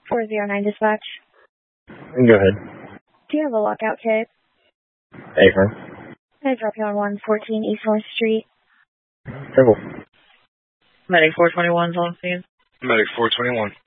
409 dispatch. Go ahead. Do you have a lockout kit? Affirm. I drop you on 114 East North Street. Simple. Medic 421's on scene. Medic 421.